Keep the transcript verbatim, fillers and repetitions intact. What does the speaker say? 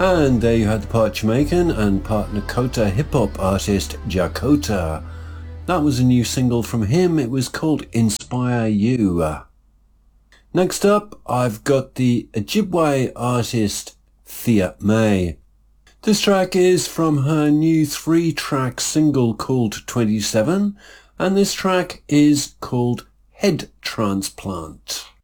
And there you had the part Jamaican and part Nakota hip-hop artist Jakota. That was a new single from him. It was called Inspire You. Next up, I've got the Ojibwe artist Thea May. This track is from her new three-track single called twenty-seven, and this track is called Head Transplant.